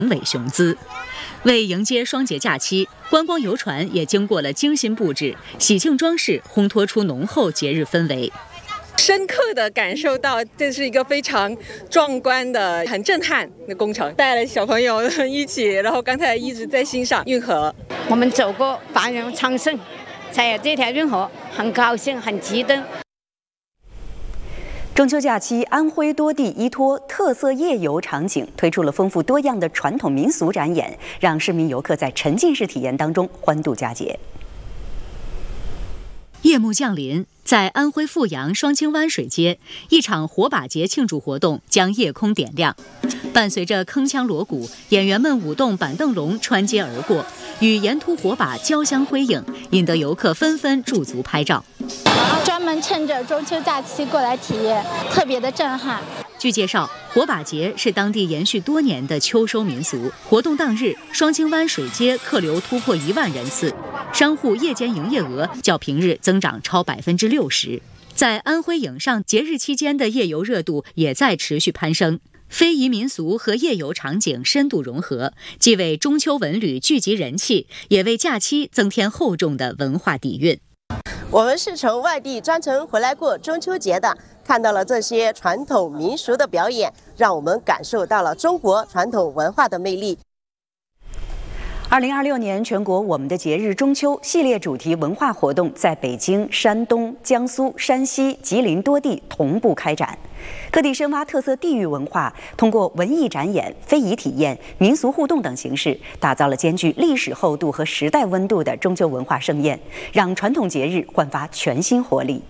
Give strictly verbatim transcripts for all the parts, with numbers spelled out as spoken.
伟雄姿。为迎接双节假期，观光游船也经过了精心布置，喜庆装饰烘托出浓厚节日氛围。 深刻地感受到这是一个非常壮观的、很震撼的工程，带了小朋友一起，然后刚才一直在欣赏运河。 我们走过繁荣昌盛，才有这条运河，很高兴，很激动。 中秋假期，安徽多地依托特色夜游场景，推出了丰富多样的传统民俗展演，让市民游客在沉浸式体验当中欢度佳节。 夜幕降临，在安徽阜阳双清湾水街，一场火把节庆祝活动将夜空点亮。伴随着铿锵锣鼓，演员们舞动板凳龙穿街而过，与沿途火把交相辉映，引得游客纷纷驻足拍照。 专门趁着中秋假期过来体验，特别的震撼。 据介绍，火把节是当地延续多年的秋收民俗。活动当日，双清湾水街客流突破一万人次，商户夜间营业额较平日增长超百分之六十。在安徽颍上，节日期间的夜游热度也在持续攀升。非遗民俗和夜游场景深度融合，既为中秋文旅聚集人气，也为假期增添厚重的文化底蕴。 我们是从外地专程回来过中秋节的，看到了这些传统民俗的表演，让我们感受到了中国传统文化的魅力。 二零二六年全国我们的节日中秋系列主题文化活动在北京、山东、江苏、山西、吉林多地同步开展，各地深挖特色地域文化，通过文艺展演、非遗体验、民俗互动等形式，打造了兼具历史厚度和时代温度的中秋文化盛宴，让传统节日焕发全新活力。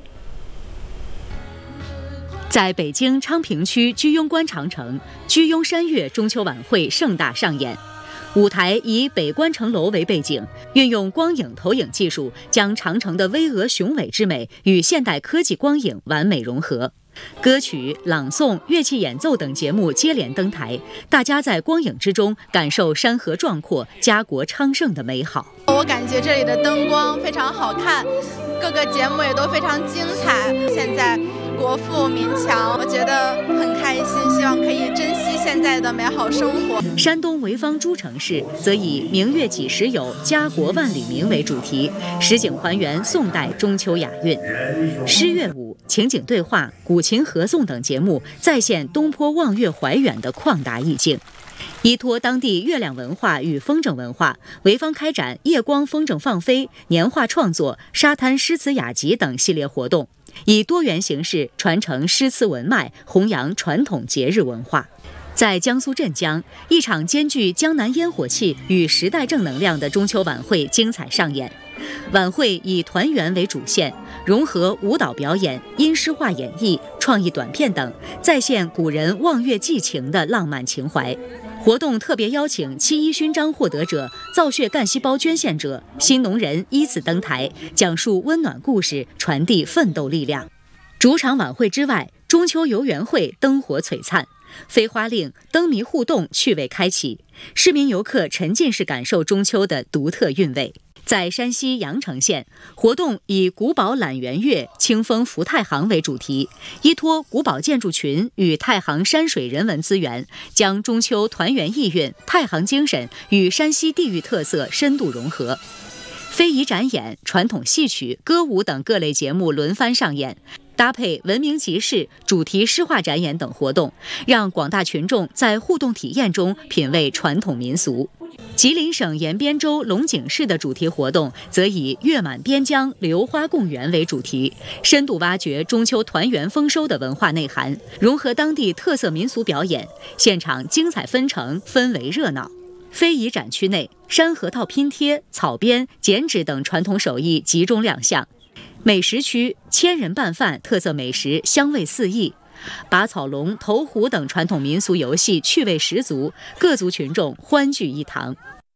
在北京昌平区居庸关长城，居庸山月中秋晚会盛大上演。舞台以北关城楼为背景，运用光影投影技术，将长城的巍峨雄伟之美与现代科技光影完美融合。歌曲、朗诵、乐器演奏等节目接连登台，大家在光影之中感受山河壮阔、家国昌盛的美好。 我感觉这里的灯光非常好看，各个节目也都非常精彩。现在国富民强，我觉得很开心，希望可以珍惜现在的美好生活。 山东潍坊诸城市则以明月几时有，家国万里明为主题，实景还原宋代中秋雅韵。诗乐舞、情景对话、古琴合颂等节目再现东坡望月怀远的旷达意境。依托当地月亮文化与风筝文化，潍坊开展夜光风筝放飞、年画创作、沙滩诗词雅集等系列活动，以多元形式传承诗词文脉，弘扬传统节日文化。在江苏镇江，一场兼具江南烟火气与时代正能量的中秋晚会精彩上演。晚会以团圆为主线，融合舞蹈表演、音诗画演绎、创意短片等，再现古人望月寄情的浪漫情怀。活动特别邀请七一勋章获得者、造血干细胞捐献者、新农人依次登台，讲述温暖故事，传递奋斗力量。主场晚会之外，中秋游园会灯火璀璨，飞花令、灯谜互动趣味开启，市民游客沉浸式感受中秋的独特韵味。在山西阳城县，活动以古堡揽圆月、清风拂太行为主题，依托古堡建筑群与太行山水人文资源，将中秋团圆意蕴、太行精神与山西地域特色深度融合。非遗展演、传统戏曲、歌舞等各类节目轮番上演，搭配文明集市、主题诗画展演等活动，让广大群众在互动体验中品味传统民俗。吉林省延边州龙井市的主题活动则以月满边疆、榴花共圆为主题，深度挖掘中秋团圆丰收的文化内涵，融合当地特色民俗表演，现场精彩纷呈，氛围热闹。非遗展区内，山核桃拼贴、草编、剪纸等传统手艺集中亮相。美食区，千人拌饭特色美食香味四溢，拔草龙、投壶等传统民俗游戏趣味十足，各族群众欢聚一堂。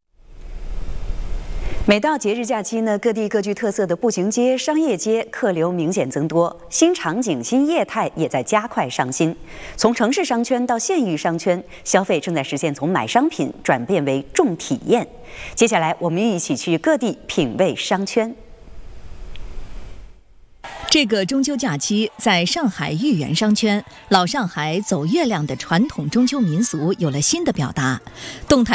每到节日假期呢，各地各具特色的步行街、商业街客流明显增多，新场景、新业态也在加快上新。从城市商圈到县域商圈，消费正在实现从买商品转变为重体验。接下来，我们一起去各地品味商圈。 这个中秋假期，在上海豫园商圈，老上海走月亮的传统中秋民俗有了新的表达，动态